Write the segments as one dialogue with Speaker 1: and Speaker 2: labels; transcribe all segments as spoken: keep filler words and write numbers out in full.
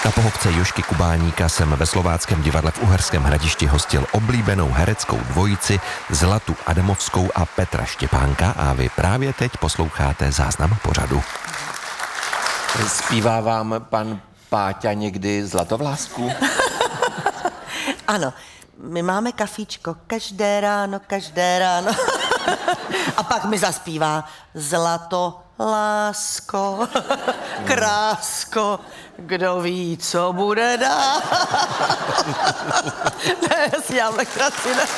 Speaker 1: Na pohovce Jožky Kubáníka jsem ve Slováckém divadle v Uherském Hradišti hostil oblíbenou hereckou dvojici Zlatu Adamovskou a Petra Štěpánka a vy právě teď posloucháte záznam pořadu.
Speaker 2: Zpívá vám pan Páťa někdy Zlatovlásku?
Speaker 3: Ano, my máme kafíčko každé ráno, každé ráno. A pak mi zaspívá Zlato, lásko, krásko, kdo ví, co bude dál. Ne, já si dělám legraci, ne.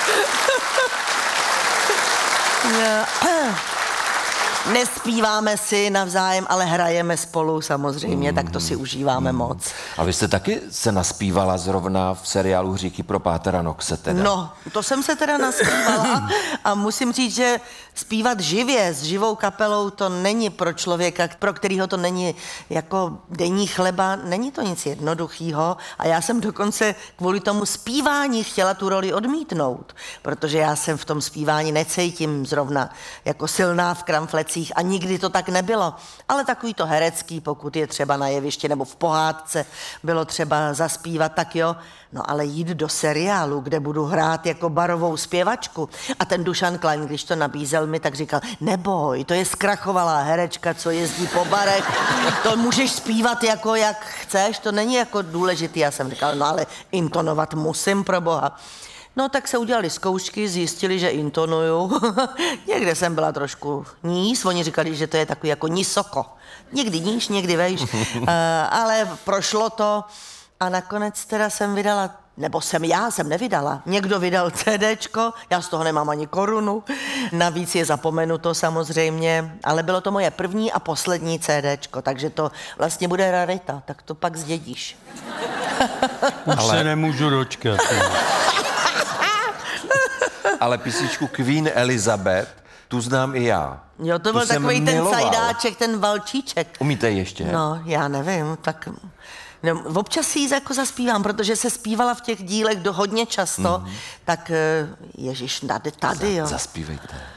Speaker 3: Nespíváme si navzájem, ale hrajeme spolu samozřejmě, mm. tak to si užíváme mm. moc.
Speaker 2: A vy jste taky se naspívala zrovna v seriálu Hříchy pro Pátera Noxe teda?
Speaker 3: No, to jsem se teda naspívala a musím říct, že zpívat živě s živou kapelou to není pro člověka, pro kterýho to není jako denní chleba, není to nic jednoduchýho a já jsem dokonce kvůli tomu zpívání chtěla tu roli odmítnout, protože já jsem v tom zpívání necítím zrovna jako silná v kramflecích a nikdy to tak nebylo. Ale takový to herecký, pokud je třeba na jevišti nebo v pohádce bylo třeba zaspívat, tak jo. No ale jít do seriálu, kde budu hrát jako barovou zpěvačku a ten Dušan Klein, když to nabízel mi, tak říkal, neboj, to je zkrachovalá herečka, co jezdí po barech, to můžeš zpívat jako jak chceš, to není jako důležitý. Já jsem říkal, no ale intonovat musím, pro boha. No tak se udělali zkoušky, zjistili, že intonuju. Někde jsem byla trošku níž, oni říkali, že to je takový jako nisoko. Někdy níž, někdy vejš, uh, ale prošlo to a nakonec teda jsem vydala, nebo jsem já, jsem nevydala. Někdo vydal CDčko, já z toho nemám ani korunu, navíc je zapomenuto samozřejmě, ale bylo to moje první a poslední CDčko, takže to vlastně bude rarita, tak to pak zdědíš.
Speaker 4: Už
Speaker 2: Ale...
Speaker 4: se nemůžu dočkat.
Speaker 2: Ale písničku Queen Elizabeth, tu znám i já.
Speaker 3: Jo, to byl
Speaker 2: tu
Speaker 3: takový ten
Speaker 2: miloval.
Speaker 3: cajdáček, ten valčíček.
Speaker 2: Umíte ještě?
Speaker 3: No, já nevím, tak... No, občas si ji jako zaspívám, protože se zpívala v těch dílech do hodně často, mm-hmm. tak ježiš, tady, tady, jo.
Speaker 2: Zaspívejte.